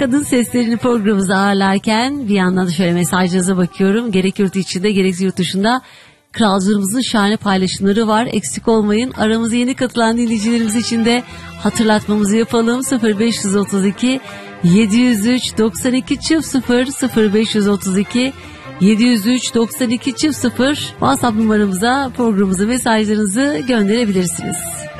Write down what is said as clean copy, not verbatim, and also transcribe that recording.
Kadın seslerini programımıza ağırlarken bir yandan da şöyle mesajlarınıza bakıyorum. Gerek yurt içinde gerekse yurt dışında kralcılığımızın şahane paylaşımları var. Eksik olmayın. Aramıza yeni katılan dinleyicilerimiz için de hatırlatmamızı yapalım. 0532 703 92 00 0532 703 92 00 WhatsApp numaramıza programımıza mesajlarınızı gönderebilirsiniz.